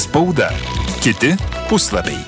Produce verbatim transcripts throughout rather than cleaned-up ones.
Spauda. Kiti puslapiai.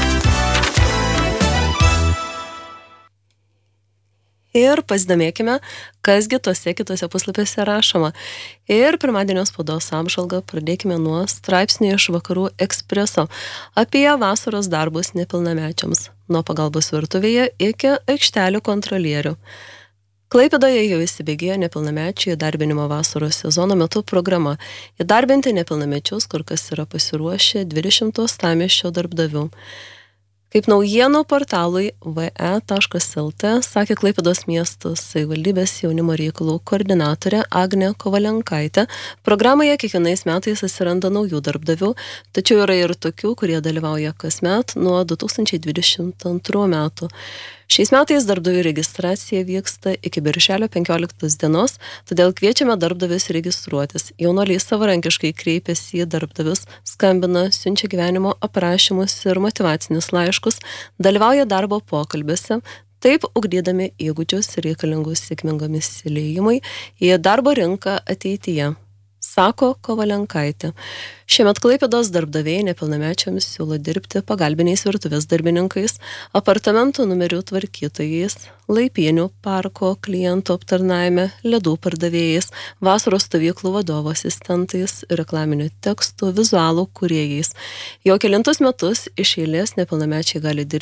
Ir pasidomėkime, kasgi tuose kitose puslapiuose rašoma. Ir pirmadienio spaudos apžvalgą pradėkime nuo straipsnio iš Vakarų Ekspreso apie vasaros darbus nepilnamečiams, nuo pagalbos virtuvėje iki aikštelių kontrolierių. Klaipėdoje jau įsibėgėjo nepilnamečių įdarbinimo vasaros sezono metu programa. Įdarbinti nepilnamečius kur kas yra pasiruošę dvidešimt uostamiesčio darbdavių. Kaip naujienų portalui v e taškas el t sakė Klaipėdos miesto savivaldybės jaunimo reikalų koordinatorė Agnė Kovalenkaitė, programoje kiekvienais metais atsiranda naujų darbdavių, tačiau yra ir tokių, kurie dalyvauja kasmet nuo du tūkstančiai dvidešimt antrų metų. Šiais metais darbdavių registracija vyksta iki birželio penkioliktos dienos, todėl kviečiame darbdavius registruotis. Jaunuoliai savarankiškai kreipiasi į darbdavius, skambina, siunčia gyvenimo aprašymus ir motyvacinius laiškus, dalyvauja darbo pokalbiuose, taip ugdydami įgūdžius reikalingus sėkmingam įsiliejimui į darbo rinką ateityje, sako Kovalenkaitė. Šiemet Klaipėdos darbdaviai nepilnamečiams siūlo dirbti pagalbiniais virtuvės darbininkais, apartamentų numerių tvarkytojais, laipynių parko klientų aptarnavime, ledų pardavėjais, vasaros stovyklų vadovo asistentais, reklaminių tekstų, vizualų kūrėjais. Jau kelintus metus iš eilės nepilnamečiai gali dirbti